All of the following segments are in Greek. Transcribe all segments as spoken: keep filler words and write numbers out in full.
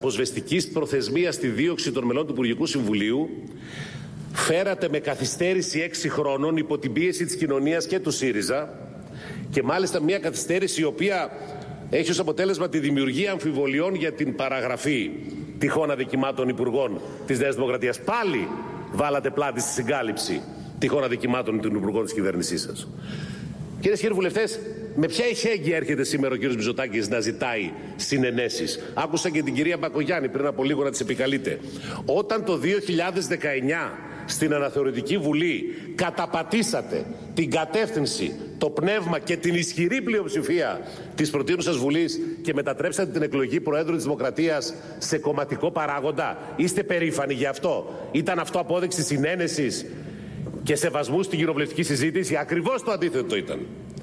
αποσβεστικής προθεσμίας στη δίωξη των μελών του Υπουργικού Συμβουλίου φέρατε με καθυστέρηση έξι χρόνων υπό την πίεση της κοινωνίας και του ΣΥΡΙΖΑ, και μάλιστα μια καθυστέρηση η οποία έχει ως αποτέλεσμα τη δημιουργία αμφιβολιών για την παραγραφή τυχόν αδικημάτων υπουργών της Νέας Δημοκρατίας. Πάλι βάλατε πλάτη στη συγκάλυψη τυχόν αδικημάτων των υπουργών της κυβέρνησής σας. Κυρίες και κύριοι βουλευτές, με ποια ηχέγγυα έρχεται σήμερα ο κύριος Μητσοτάκης να ζητάει συνενέσεις? Άκουσα και την κυρία Μπακογιάννη πριν από λίγο να τις επικαλείται. Όταν το δύο χιλιάδες δεκαεννιά στην Αναθεωρητική Βουλή καταπατήσατε την κατεύθυνση, το πνεύμα και την ισχυρή πλειοψηφία της προτείνουσας Βουλής και μετατρέψατε την εκλογή Προέδρου της Δημοκρατίας σε κομματικό παράγοντα, είστε περήφανοι γι' αυτό? Ήταν αυτό απόδειξη συνένεσης και σεβασμού στην κοινοβουλευτική συζήτηση? Ακριβώς το αντίθετο ήταν.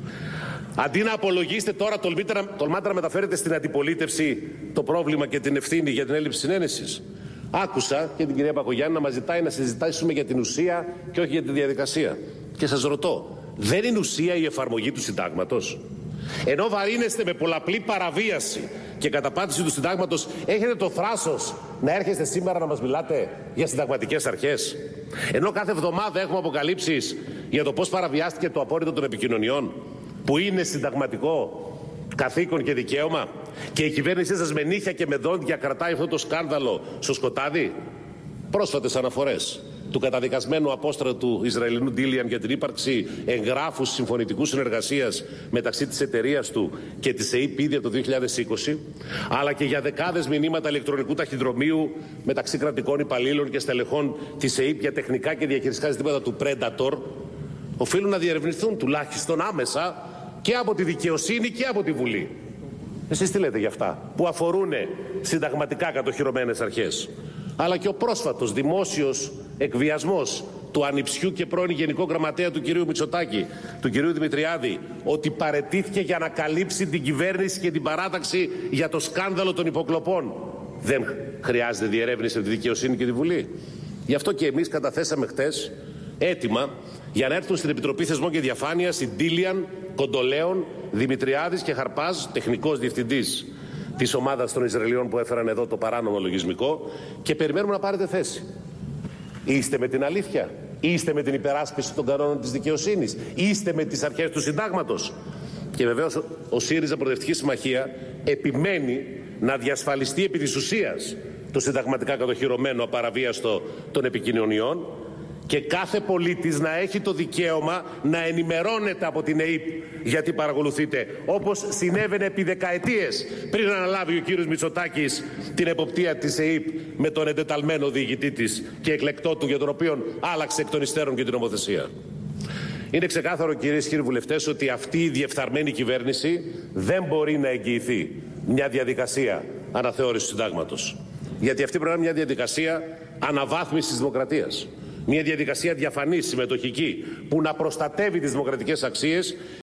Αντί να απολογίσετε, τώρα τολμάτε να μεταφέρετε στην αντιπολίτευση το πρόβλημα και την ευθύνη για την έλλειψη συνένεσης. Άκουσα και την κυρία Μπακογιάννη να μας ζητάει να συζητήσουμε για την ουσία και όχι για τη διαδικασία. Και σας ρωτώ, δεν είναι ουσία η εφαρμογή του συντάγματος? Ενώ βαρύνεστε με πολλαπλή παραβίαση και καταπάτηση του συντάγματος, έχετε το θράσος να έρχεστε σήμερα να μας μιλάτε για συνταγματικές αρχές? Ενώ κάθε εβδομάδα έχουμε αποκαλύψεις για το πώς παραβιάστηκε το απόρριτο των επικοινωνιών, που είναι συνταγματικό καθήκον και δικαίωμα, και η κυβέρνησή σας με νύχια και με δόντια κρατάει αυτό το σκάνδαλο στο σκοτάδι? Πρόσφατες αναφορές του καταδικασμένου απόστρατου Ισραηλινού Ντίλιαν για την ύπαρξη εγγράφου συμφωνητικού συνεργασίας μεταξύ της εταιρείας του και της ΕΥΠ ήδη το δύο χιλιάδες είκοσι, αλλά και για δεκάδες μηνύματα ηλεκτρονικού ταχυδρομείου μεταξύ κρατικών υπαλλήλων και στελεχών της ΕΥΠ για τεχνικά και διαχειριστικά ζητήματα του Predator, οφείλουν να διερευνηθούν τουλάχιστον άμεσα και από τη δικαιοσύνη και από τη Βουλή. Εσείς τι λέτε για αυτά που αφορούν συνταγματικά κατοχυρωμένες αρχές? Αλλά και ο πρόσφατος δημόσιος εκβιασμός του ανιψιού και πρώην Γενικό Γραμματέα του κυρίου Μητσοτάκη, του κυρίου Δημητριάδη, ότι παραιτήθηκε για να καλύψει την κυβέρνηση και την παράταξη για το σκάνδαλο των υποκλοπών, δεν χρειάζεται διερεύνηση από τη δικαιοσύνη και τη Βουλή? Γι' αυτό και εμείς καταθέσαμε χτες έτοιμα για να έρθουν στην Επιτροπή Θεσμών και Διαφάνειας η Ντίλιαν, Κοντολέων, Δημητριάδης και Χαρπάζ, τεχνικός διευθυντής της ομάδας των Ισραηλιών που έφεραν εδώ το παράνομο λογισμικό, και περιμένουμε να πάρετε θέση. Είστε με την αλήθεια? Είστε με την υπεράσπιση των κανόνων της δικαιοσύνης? Είστε με τις αρχές του συντάγματος? Και βεβαίως ο ΣΥΡΙΖΑ Προοδευτική Συμμαχία επιμένει να διασφαλιστεί επί της ουσίας το συνταγματικά κατοχυρωμένο απαραβίαστο των επικοινωνιών, και κάθε πολίτης να έχει το δικαίωμα να ενημερώνεται από την ΕΥΠ γιατί παρακολουθείτε, όπως συνέβαινε επί δεκαετίες πριν αναλάβει ο κύριος Μητσοτάκης την εποπτεία της ΕΥΠ με τον εντεταλμένο διοικητή της και εκλεκτό του, για τον οποίο άλλαξε εκ των υστέρων και την νομοθεσία. Είναι ξεκάθαρο, κυρίες και κύριοι βουλευτές, ότι αυτή η διεφθαρμένη κυβέρνηση δεν μπορεί να εγγυηθεί μια διαδικασία αναθεώρησης του συντάγματος. Γιατί αυτή πρέπει να είναι μια διαδικασία αναβάθμισης της δημοκρατίας. Μια διαδικασία διαφανής, συμμετοχική, που να προστατεύει τις δημοκρατικές αξίες